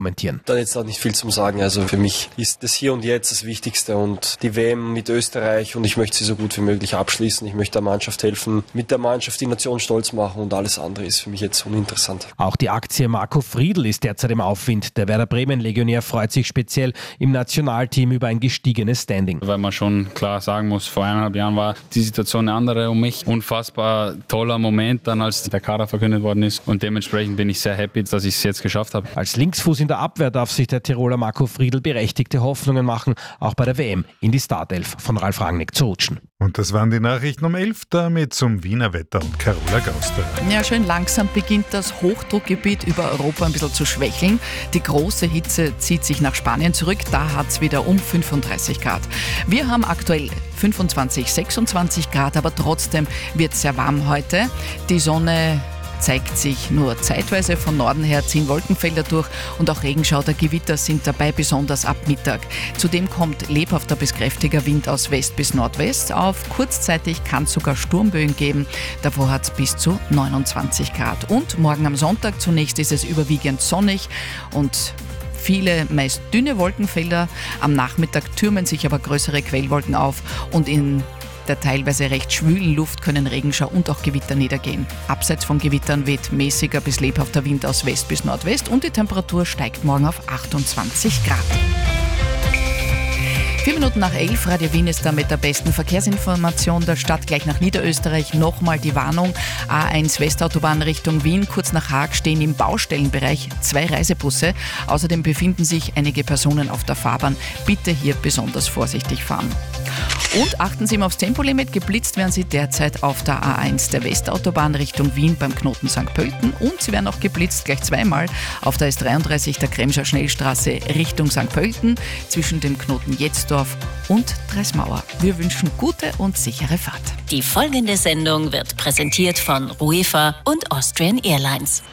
kommentieren. Da jetzt auch nicht viel zum Sagen. Also für mich ist das Hier und Jetzt das Wichtigste und die WM mit Österreich und ich möchte sie so gut wie möglich abschließen. Ich möchte der Mannschaft helfen, mit der Mannschaft die Nation stolz machen und alles andere ist für mich jetzt uninteressant. Auch die Aktie Marco Friedl ist derzeit im Aufwind. Der Werder Bremen-Legionär freut sich speziell im Nationalteam über ein gestiegenes Standing. Weil man schon klar sagen muss, vor 1,5 Jahren war die Situation eine andere um mich. Unfassbar toller Moment dann, als der Kader verkündet worden ist und dementsprechend bin ich sehr happy, dass ich es jetzt geschafft habe. Als Linksfuß in der Abwehr darf sich der Tiroler Marco Friedl berechtigte Hoffnungen machen, auch bei der WM in die Startelf von Ralf Rangnick zu rutschen. Und das waren die Nachrichten um 11, damit zum Wiener Wetter und Carola Gauster. Ja, schön langsam beginnt das Hochdruckgebiet über Europa ein bisschen zu schwächeln. Die große Hitze zieht sich nach Spanien zurück, da hat es wieder um 35 Grad. Wir haben aktuell 25, 26 Grad, aber trotzdem wird es sehr warm heute. Die Sonne zeigt sich nur zeitweise, von Norden her ziehen Wolkenfelder durch und auch Regenschauer, Gewitter sind dabei, besonders ab Mittag. Zudem kommt lebhafter bis kräftiger Wind aus West bis Nordwest auf. Kurzzeitig kann es sogar Sturmböen geben, davor hat es bis zu 29 Grad. Und morgen am Sonntag zunächst ist es überwiegend sonnig und viele, meist dünne Wolkenfelder. Am Nachmittag türmen sich aber größere Quellwolken auf und in der teilweise recht schwülen Luft können Regenschau und auch Gewitter niedergehen. Abseits von Gewittern weht mäßiger bis lebhafter Wind aus West bis Nordwest und die Temperatur steigt morgen auf 28 Grad. 4 Minuten nach 11, Radio Wien ist da mit der besten Verkehrsinformation der Stadt. Gleich nach Niederösterreich nochmal die Warnung. A1 Westautobahn Richtung Wien. Kurz nach Haag stehen im Baustellenbereich 2 Reisebusse. Außerdem befinden sich einige Personen auf der Fahrbahn. Bitte hier besonders vorsichtig fahren. Und achten Sie mal aufs Tempolimit. Geblitzt werden Sie derzeit auf der A1 der Westautobahn Richtung Wien beim Knoten St. Pölten. Und Sie werden auch geblitzt gleich zweimal auf der S33 der Kremscher Schnellstraße Richtung St. Pölten zwischen dem Knoten Jetzdorf und Dreismauer. Wir wünschen gute und sichere Fahrt. Die folgende Sendung wird präsentiert von UEFA und Austrian Airlines.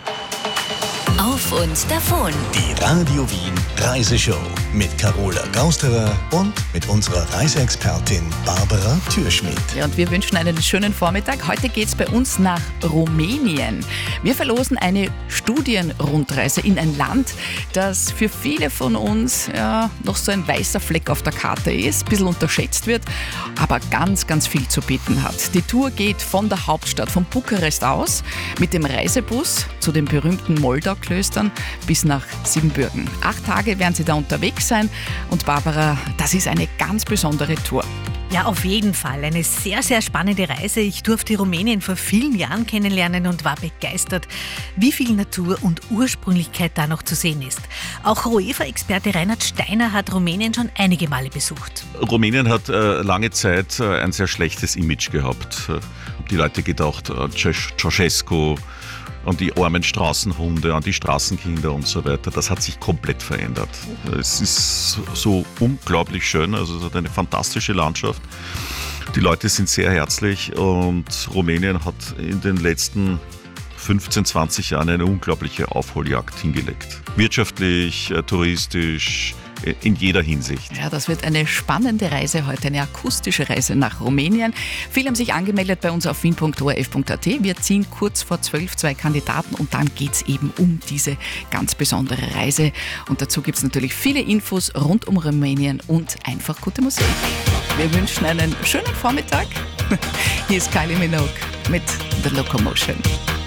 Auf und davon. Die Radio Wien Reiseshow mit Carola Gausterer und mit unserer Reiseexpertin Barbara Türschmidt. Ja, und wir wünschen einen schönen Vormittag. Heute geht es bei uns nach Rumänien. Wir verlosen eine Studienrundreise in ein Land, das für viele von uns noch so ein weißer Fleck auf der Karte ist, ein bisschen unterschätzt wird, aber ganz, ganz viel zu bieten hat. Die Tour geht von der Hauptstadt, von Bukarest aus, mit dem Reisebus zu den berühmten Moldau-Klöstern bis nach Siebenbürgen. 8 Tage werden Sie da unterwegs sein und Barbara, das ist eine ganz besondere Tour. Ja, auf jeden Fall. Eine sehr, sehr spannende Reise. Ich durfte Rumänien vor vielen Jahren kennenlernen und war begeistert, wie viel Natur und Ursprünglichkeit da noch zu sehen ist. Auch UEFA-Experte Reinhard Steiner hat Rumänien schon einige Male besucht. Rumänien hat lange Zeit ein sehr schlechtes Image gehabt. Die Leute gedacht, Ceausescu, an die armen Straßenhunde, an die Straßenkinder und so weiter. Das hat sich komplett verändert. Es ist so unglaublich schön, also es hat eine fantastische Landschaft. Die Leute sind sehr herzlich und Rumänien hat in den letzten 15, 20 Jahren eine unglaubliche Aufholjagd hingelegt. Wirtschaftlich, touristisch, in jeder Hinsicht. Ja, das wird eine spannende Reise heute, eine akustische Reise nach Rumänien. Viele haben sich angemeldet bei uns auf wien.orf.at. Wir ziehen kurz vor 12 2 Kandidaten und dann geht es eben um diese ganz besondere Reise. Und dazu gibt es natürlich viele Infos rund um Rumänien und einfach gute Musik. Wir wünschen einen schönen Vormittag. Hier ist Kylie Minogue mit The Locomotion.